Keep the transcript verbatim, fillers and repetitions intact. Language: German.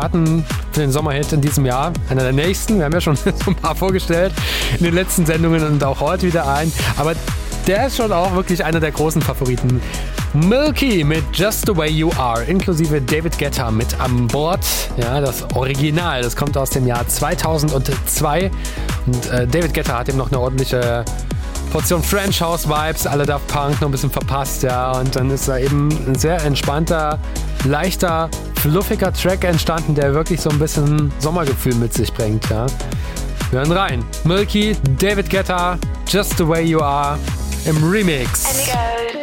Kandidaten für den Sommerhit in diesem Jahr. Einer der nächsten. Wir haben ja schon so ein paar vorgestellt in den letzten Sendungen und auch heute wieder ein. Aber der ist schon auch wirklich einer der großen Favoriten. Milky mit Just the Way You Are, inklusive David Guetta mit an Bord. Ja, das Original, das kommt aus dem Jahr zweitausendzwei. Und äh, David Guetta hat ihm noch eine ordentliche Portion French House Vibes, alle Daft Punk noch ein bisschen verpasst, ja. Und dann ist da eben ein sehr entspannter, leichter, fluffiger Track entstanden, der wirklich so ein bisschen Sommergefühl mit sich bringt, ja. Wir hören rein. Milky, David Guetta, Just the Way You Are im Remix.